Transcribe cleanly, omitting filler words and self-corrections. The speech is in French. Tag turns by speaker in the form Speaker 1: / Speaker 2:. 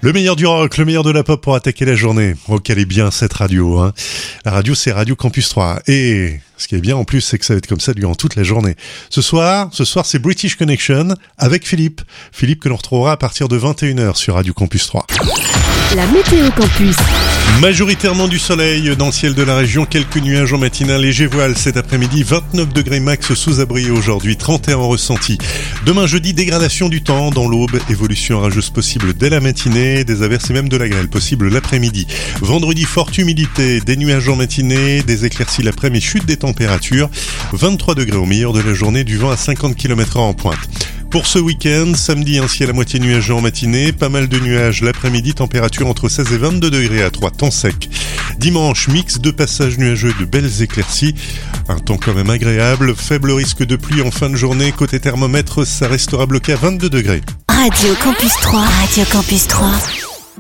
Speaker 1: Le meilleur du rock, le meilleur de la pop pour attaquer la journée. Oh, quelle est bien cette radio, hein. La radio, c'est Radio Campus 3. Et ce qui est bien en plus, c'est que ça va être comme ça durant toute la journée. Ce soir, c'est British Connection avec Philippe. Philippe que l'on retrouvera à partir de 21h sur Radio Campus 3.
Speaker 2: La météo campus.
Speaker 1: Majoritairement du soleil dans le ciel de la région, quelques nuages en matinée, léger voile cet après-midi, 29 degrés max sous abri aujourd'hui, 31 en ressenti. Demain jeudi, dégradation du temps dans l'aube, évolution orageuse possible dès la matinée, des averses et même de la grêle possible l'après-midi. Vendredi, forte humidité, des nuages en matinée, des éclaircies l'après-midi, chute des températures, 23 degrés au meilleur de la journée, du vent à 50 km/h en pointe. Pour ce week-end, samedi, un ciel à moitié nuageux en matinée, pas mal de nuages l'après-midi, température entre 16 et 22 degrés à 3, temps sec. Dimanche, mix de passages nuageux et de belles éclaircies, un temps quand même agréable, faible risque de pluie en fin de journée, côté thermomètre, ça restera bloqué à 22 degrés.
Speaker 2: Radio Campus 3. Radio Campus 3.